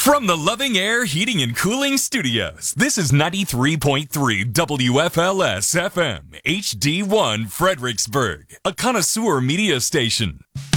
From the Loving Air Heating and Cooling Studios, this is 93.3 WFLS FM HD1 Fredericksburg, a connoisseur media station.